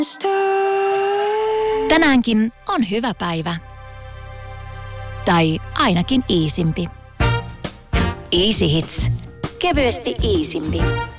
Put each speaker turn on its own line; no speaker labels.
Tänäänkin on hyvä päivä. Tai ainakin iisimpi. Easy Hits. Kevyesti iisimpi.